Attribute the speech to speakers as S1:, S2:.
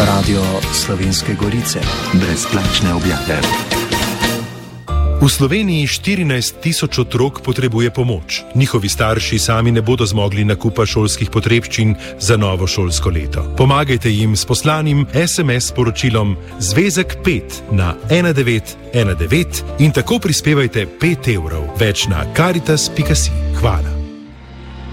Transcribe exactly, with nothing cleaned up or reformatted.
S1: Radio Slovenske Gorice.
S2: Brezplačne objave.
S3: V Sloveniji štirinajst tisoč otrok potrebuje pomoč. Njihovi starši sami ne bodo zmogli nakupa šolskih potrebščin za novo šolsko leto. Pomagajte jim s poslanim es em es sporočilom Zvezek pet na ena devet ena devet in tako prispevajte pet evrov. Več na karitas pika si. Hvala.